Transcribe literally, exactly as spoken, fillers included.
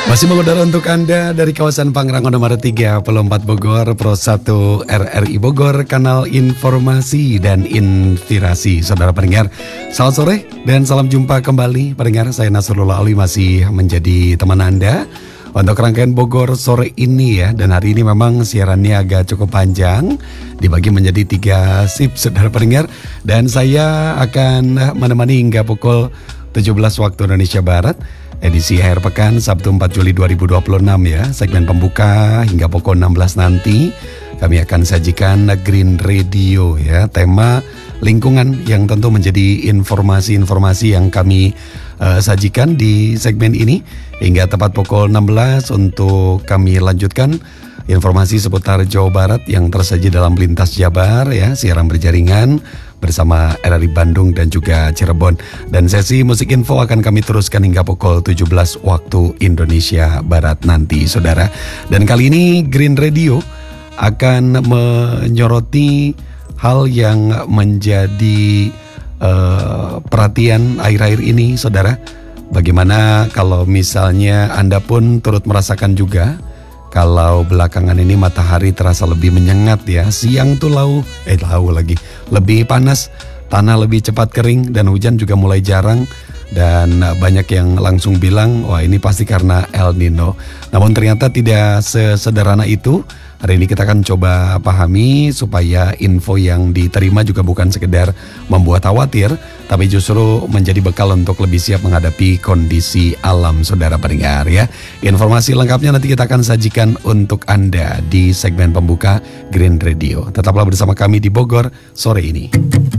Masih mengudara untuk Anda dari kawasan Pangrango nomor tiga puluh empat Bogor, Pro satu R R I Bogor, kanal informasi dan inspirasi. Saudara pendengar, selamat sore dan salam jumpa kembali. Pendengar, saya Nasrullah Ali masih menjadi teman Anda untuk rangkaian Bogor sore ini ya. Dan hari ini memang siarannya agak cukup panjang, dibagi menjadi tiga shift saudara pendengar. Dan saya akan menemani hingga pukul tujuh belas waktu Indonesia Barat. Edisi akhir pekan Sabtu empat Juli dua ribu dua puluh enam ya. Segmen pembuka hingga pukul enam belas nanti kami akan sajikan Green Radio ya. Tema lingkungan yang tentu menjadi informasi-informasi yang kami uh, sajikan di segmen ini. Hingga tepat pukul enam belas untuk kami lanjutkan informasi seputar Jawa Barat yang tersaji dalam Lintas Jabar ya. Siaran berjaringan bersama R R I Bandung dan juga Cirebon. Dan sesi musik info akan kami teruskan hingga pukul tujuh belas waktu Indonesia Barat nanti saudara. Dan kali ini Green Radio akan menyoroti hal yang menjadi uh, perhatian akhir-akhir ini saudara. Bagaimana kalau misalnya Anda pun turut merasakan juga kalau belakangan ini matahari terasa lebih menyengat ya. Siang tuh lau, eh lau lagi, lebih panas, tanah lebih cepat kering dan hujan juga mulai jarang. Dan banyak yang langsung bilang, wah ini pasti karena El Nino. Namun ternyata tidak sesederhana itu. Hari ini kita akan coba pahami supaya info yang diterima juga bukan sekedar membuat khawatir, tapi justru menjadi bekal untuk lebih siap menghadapi kondisi alam saudara pendengar ya. Informasi lengkapnya nanti kita akan sajikan untuk Anda di segmen pembuka Green Radio. Tetaplah bersama kami di Bogor sore ini.